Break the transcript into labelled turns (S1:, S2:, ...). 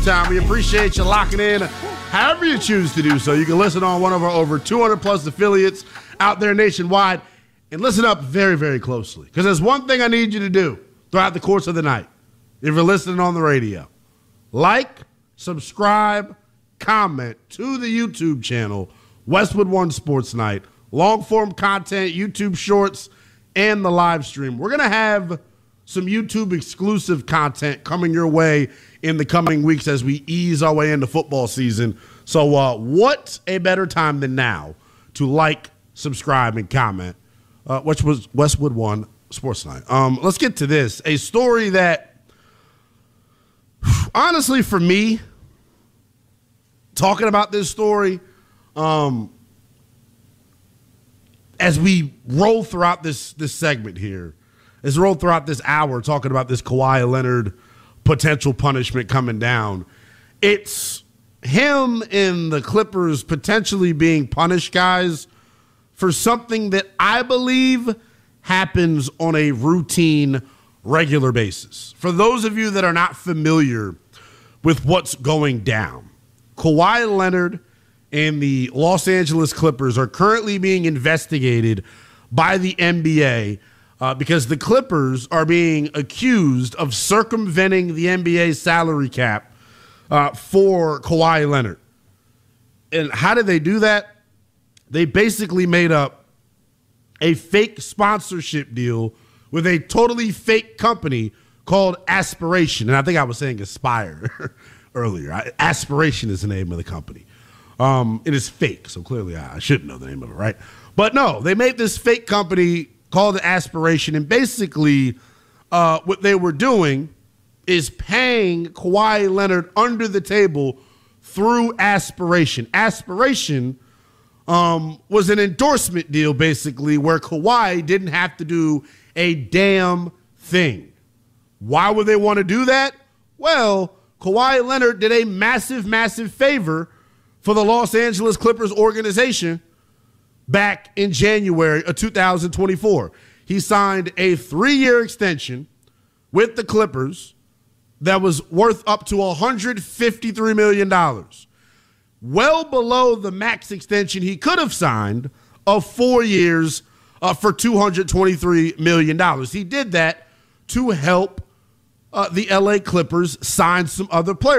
S1: time. We appreciate you locking in however you choose to do so. You can listen on one of our over 200-plus affiliates out there nationwide. And listen up very, very closely, because there's one thing I need you to do throughout the course of the night. If you're listening on the radio, like, subscribe, comment to the YouTube channel, Westwood One Sports Night, long-form content, YouTube shorts, and the live stream. We're going to have some YouTube exclusive content coming your way in the coming weeks as we ease our way into football season. So what a better time than now to like, subscribe, and comment, which was Westwood One Sports Night. Let's get to this. A story that, honestly, for me, talking about this story, as we roll throughout this segment here, as we roll throughout this hour talking about this Kawhi Leonard potential punishment coming down, it's him and the Clippers potentially being punished, guys, for something that I believe happens on a routine, regular basis. For those of you that are not familiar with what's going down, Kawhi Leonard and the Los Angeles Clippers are currently being investigated by the NBA because the Clippers are being accused of circumventing the NBA salary cap for Kawhi Leonard. And how did they do that? They basically made up a fake sponsorship deal with a totally fake company called Aspiration. And I think I was saying Aspire earlier. Aspiration is the name of the company. It is fake, so clearly I should know the name of it, right? But no, they made this fake company called Aspiration, and basically what they were doing is paying Kawhi Leonard under the table through Aspiration. Aspiration was an endorsement deal, basically, where Kawhi didn't have to do a damn thing. Why would they want to do that? Well, Kawhi Leonard did a massive, massive favor for the Los Angeles Clippers organization back in January of 2024. He signed a 3-year extension with the Clippers that was worth up to $153 million. Well below the max extension he could have signed of 4 years for $223 million. He did that to help the LA Clippers sign some other players.